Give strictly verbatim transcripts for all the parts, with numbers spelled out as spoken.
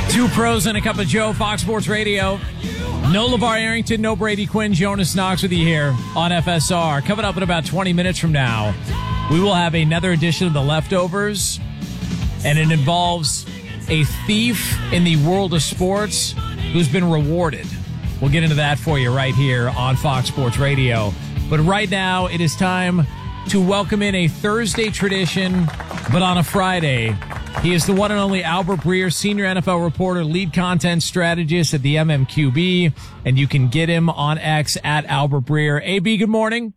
Two pros and a cup of Joe, Fox Sports Radio. No LeVar Arrington, no Brady Quinn. Jonas Knox with you here on F S R. Coming up in about twenty minutes from now, we will have another edition of The Leftovers, and it involves a thief in the world of sports who's been rewarded. We'll get into that for you right here on Fox Sports Radio. But right now, it is time to welcome in a Thursday tradition, but on a Friday. He is the one and only Albert Breer, senior N F L reporter, lead content strategist at the M M Q B, and you can get him on X at Albert Breer. A B, good morning.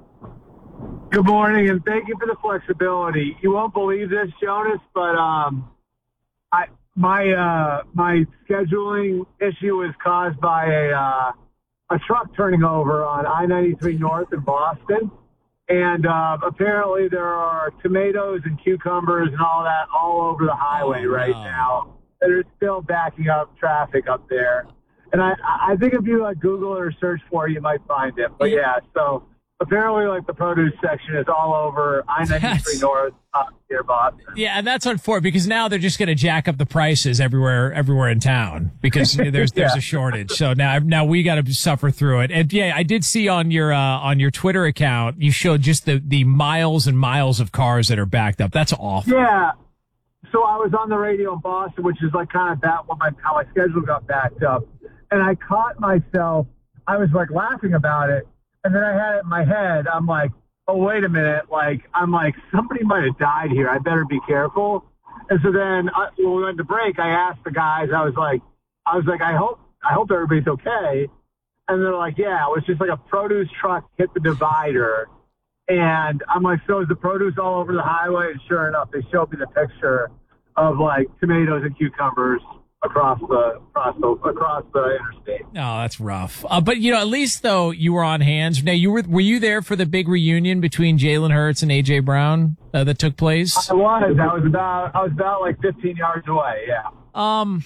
Good morning, and thank you for the flexibility. You won't believe this, Jonas, but um, I my uh, my scheduling issue was caused by a uh, a truck turning over on I ninety-three North in Boston. And uh, apparently there are tomatoes and cucumbers and all that all over the highway oh, right no. now. They're still backing up traffic up there. And I, I think if you like Google it or search for it, you might find it. But yeah, so apparently like the produce section is all over I ninety-three North up near Boston. Yeah, and that's unfortunate because now they're just going to jack up the prices everywhere, everywhere in town because there's there's yeah. a shortage. So now now we got to suffer through it. And yeah, I did see on your uh, on your Twitter account you showed just the the miles and miles of cars that are backed up. That's awful. Yeah. So I was on the radio in Boston, which is like kind of that when my how my schedule got backed up, and I caught myself. I was like laughing about it. And then I had it in my head. I'm like, oh, wait a minute. Like, I'm like, somebody might have died here. I better be careful. And so then I, when we went to break, I asked the guys, I was like, I was like, I hope, I hope everybody's okay. And they're like, yeah, it was just like a produce truck hit the divider. And I'm like, so is the produce all over the highway? And sure enough, they showed me the picture of like tomatoes and cucumbers across the across the across the interstate. No, that's rough. Uh, but you know, at least though you were on hands. Now you were were you there for the big reunion between Jalen Hurts and A J Brown uh, that took place? I was. I was about. I was about like fifteen yards away. Yeah. Um.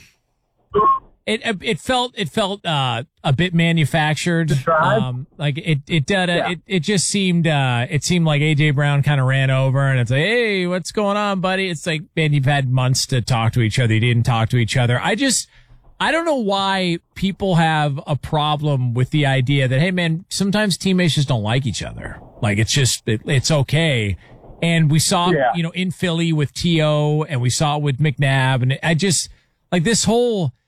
It it felt it felt uh, a bit manufactured. Um, like it it did. Yeah. It it just seemed uh, it seemed like A J Brown kind of ran over and it's like, hey, what's going on, buddy? It's like, man, you've had months to talk to each other. You didn't talk to each other. I just I don't know why people have a problem with the idea that, hey, man, sometimes teammates just don't like each other. Like it's just it, it's okay. And we saw Yeah. you know in Philly with T O and we saw it with McNabb, and I just like this whole.